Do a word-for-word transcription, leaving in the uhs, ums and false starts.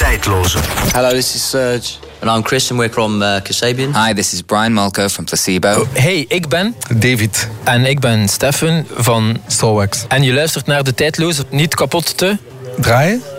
Tijdloze. Hello, this is Serge. And I'm Chris and we're from uh, Kasabian. Hi, this is Brian Malco from Placebo. Hey, ik ben David. En ik ben Stefan van Soulwax. En je luistert naar De Tijdloze, niet kapot te Draaien.